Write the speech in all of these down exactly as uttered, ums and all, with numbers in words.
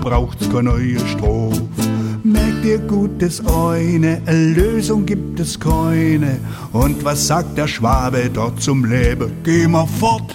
braucht's keine neue Strophe. Merkt ihr gut das eine, eine Lösung gibt es keine. Und was sagt der Schwabe dort zum Leben? Geh mal fort!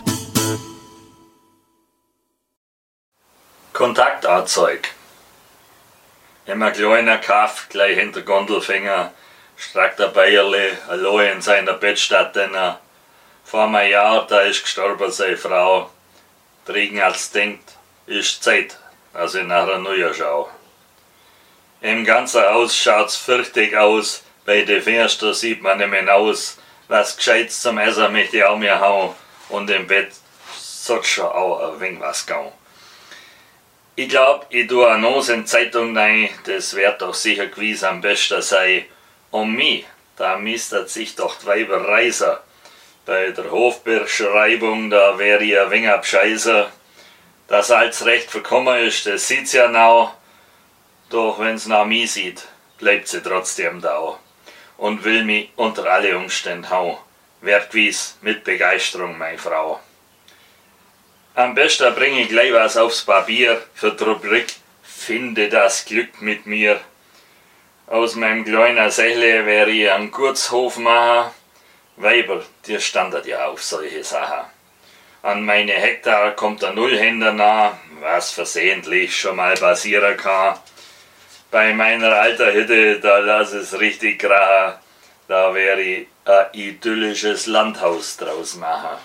Kontaktanzeig. Immer kleiner Kaff, gleich hinter Gondelfinger, streckt der Bayerle allein in seiner Bettstatt denn vor einem Jahr, da ist gestorben seine Frau. Trinken als denkt, ist Zeit, dass ich nach einer Neue schau. Im ganzen Haus schaut's fürchtig aus, bei den Fenstern sieht man nicht mehr aus, was Gescheites zum Essen möchte ich auch mir hauen, und im Bett sollt schon auch ein wenig was gehen. Ich glaub, ich tue eine Nose in die Zeitung rein, das wird doch sicher gewiss am besten sein. Um mich, da mistet sich doch die Weiber reiser. Bei der Hofbeschreibung, da wär ich ein wenig abscheißer. Dass alles recht verkommen ist, das sieht's ja now. Doch wenn's nach mir sieht, bleibt sie trotzdem da. Und will mich unter alle Umstände hauen. Werd gewiss mit Begeisterung, meine Frau. Am besten bringe ich gleich was aufs Papier für die Rubrik Finde das Glück mit mir. Aus meinem kleinen Sächle wär ich einen Gutshof machen. Weiber, die standet ja auf solche Sachen. An meine Hektar kommt der Nullhänder nah, was versehentlich schon mal passieren kann. Bei meiner alten Hütte, da lass es richtig krachen, da wär ich ein idyllisches Landhaus draus machen.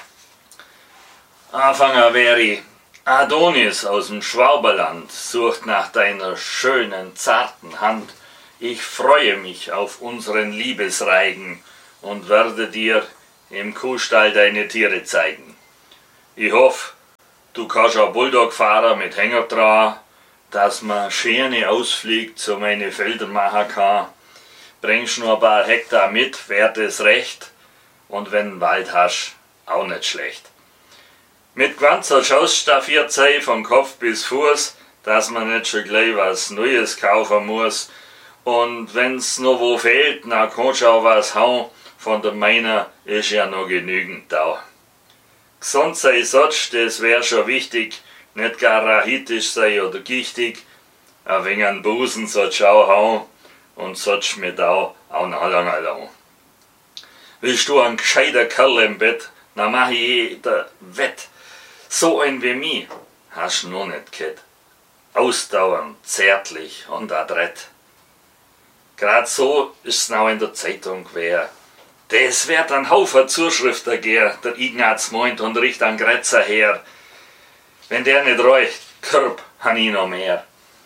Anfänger wär ich Adonis aus dem Schwaberland, sucht nach deiner schönen, zarten Hand. Ich freue mich auf unseren Liebesreigen und werde dir im Kuhstall deine Tiere zeigen. Ich hoffe, du kannst auch Bulldog fahren mit Hänger dran, dass man schöne Ausflüge zu meinen Feldern machen kann. Bringst nur ein paar Hektar mit, wär das recht, und wenn du Wald hast, auch nicht schlecht. Mit ganzer ausstaffiert sein, von Kopf bis Fuß, dass man nicht schon gleich was Neues kaufen muss. Und wenn's noch wo fehlt, dann kannst du auch was hauen, von der meiner ist ja noch genügend da. Gesund sein sollst, das wär schon wichtig, nicht gar rachitisch sein oder gichtig. Ein wenig an Busen sollst du auch hauen und sollst mit auch, auch noch lange lang. Willst du ein gescheiter Kerl im Bett, dann mach ich jeder wett. So ein wie mich hast du noch nicht gehabt. Ausdauernd, zärtlich und adrett. Grad so ist's noch in der Zeitung gewesen. Das wird ein Haufen Zuschriften gehen, der Ignaz meint und riecht an Grätzer her. Wenn der nicht reicht, Körb han ich noch mehr.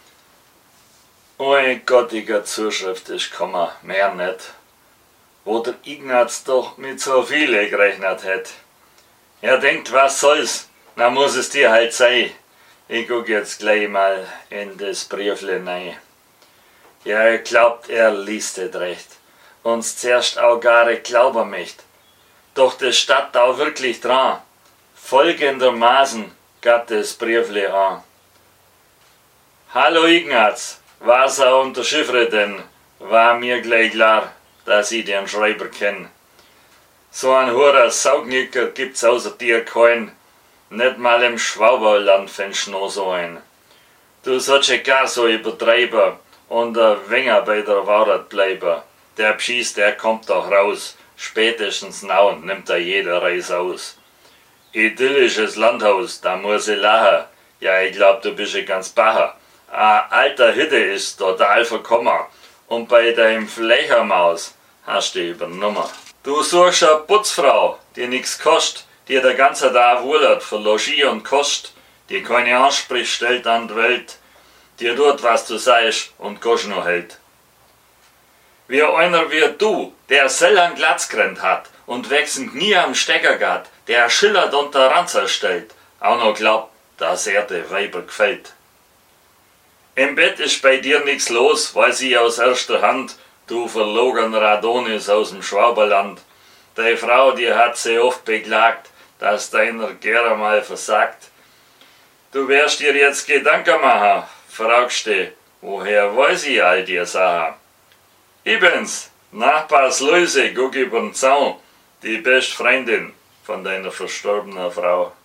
Oi gottiger Zuschrift ist gekommen, mehr nicht. Wo der Ignaz doch mit so viele gerechnet hat. Er denkt, was soll's, na muss es dir halt sein. Ich guck jetzt gleich mal in das Briefle rein. Ja, er glaubt, er liest es recht. Uns zuerst auch gar glauben möcht. Doch das steht auch wirklich dran. Folgendermaßen geht das Briefle an. Hallo Ignaz, was auch unterschiffre denn? War mir gleich klar, dass ich den Schreiber kenn. So ein hoher Saugnicker gibt's außer dir kein. Nicht mal im Schwaberland findest du noch so ein. Du sollst ja gar so übertreiben und ein wenig bei der Wahrheit bleiben. Der Pschieß, der kommt doch raus. Spätestens now nimmt er jeder Reis aus. Idyllisches Landhaus, da muss ich lachen. Ja, ich glaub, du bist ja ganz bacher. A alter Hütte ist total verkommen. Und bei deinem Flechermaus hast du übernommen. Du suchst eine Putzfrau, die nix kostet, die der ganze Tag wohlert für Logis und Kost, die keine Ansprüche stellt an die Welt, die tut, was du sagst und Gosch noch hält. Wie einer wie du, der selten Glatzgrenz hat und wechselnd nie am Stecker geht, der schillert und der Ranzer stellt, auch noch glaubt, dass er de Weiber gefällt. Im Bett ist bei dir nix los, weiß ich aus erster Hand, du verlogener Adonis aus dem Schwaberland. Deine Frau, die hat sie oft beklagt, dass deiner gerne mal versagt. Du wirst dir jetzt Gedanken machen, fragst du, woher weiß ich all die Sachen? Ich bin's, Nachbars Luise, guck übern Zaun, die beste Freundin von deiner verstorbenen Frau.